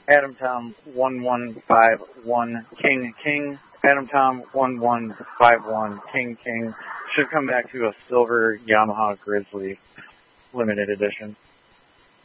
Adam Tom 1151 King King. Adam Tom 1151 King King should come back to a silver Yamaha Grizzly limited edition.